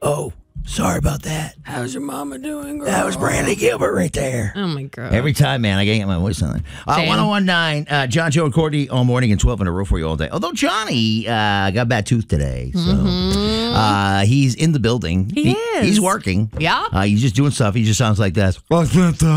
Oh, sorry about that. How's your mama doing, girl? That was Brandy Gilbert right there. Oh, my God. Every time, man, I can't get my voice on. 1019, John, Joe, and Courtney all morning and 12 in a row for you all day. Although Johnny got a bad tooth today, so he's in the building. He is. He's working. Yeah? He's just doing stuff. He just sounds like this. I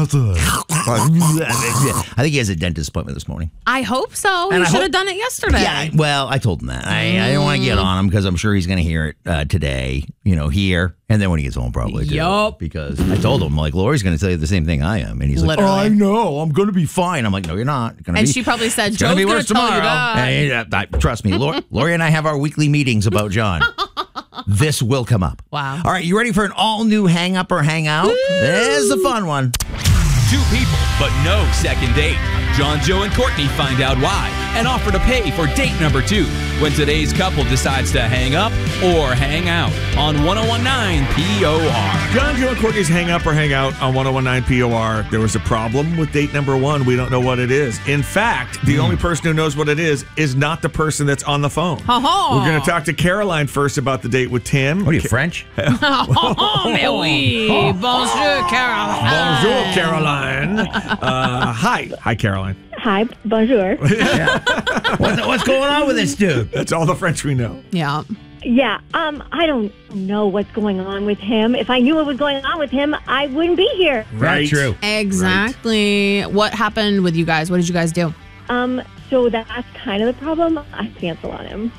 think he has a dentist appointment this morning. I hope so. And You I should hope- have done it yesterday. Yeah, well, I told him that. I didn't want to get on him because I'm sure he's going to hear it today, here, and then when he gets home probably too. Yup. Because I told him, like, Lori's going to tell you the same thing I am. And he's like, Literally. oh, I know. I'm going to be fine. I'm like, no, you're not. And she probably said, It's going to be worse tell you tomorrow. that. Trust me. Lori and I have our weekly meetings about John. This will come up. Wow. All right, you ready for an all-new hang up or hang out? This is a fun one. Two people, but no second date. John, Joe, and Courtney find out why and offer to pay for date number 2 when today's couple decides to hang up or hang out on 1019 POR. John, Joe, and Courtney's hang up or hang out on 1019 POR. There was a problem with date number 1. We don't know what it is. In fact, the only person who knows what it is not the person that's on the phone. Oh, We're going to talk to Caroline first about the date with Tim. What are you, French? oh, mais oui. Bonjour, Caroline. Bonjour, Caroline. Hi, Caroline. Hi, bonjour. What's going on with this dude? That's all the French we know. Yeah. Yeah, I don't know what's going on with him. If I knew what was going on with him, I wouldn't be here. Right. True. Exactly. What happened with you guys? What did you guys do? So that's kind of the problem. I cancel on him.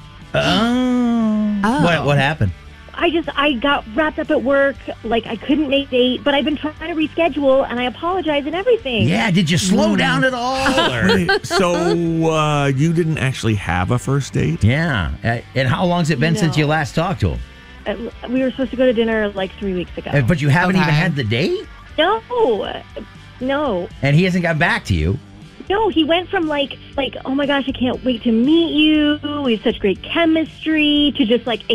What happened? I got wrapped up at work. Like, I couldn't make date, but I've been trying to reschedule, and I apologize and everything. Yeah, did you slow down at all? Or? Wait, so you didn't actually have a first date? Yeah. And how long's it been since No. you last talked to him? We were supposed to go to dinner like 3 weeks ago. But you haven't Okay. even had the date? No. And he hasn't got back to you? No, he went from like, oh my gosh, I can't wait to meet you. We have such great chemistry to just like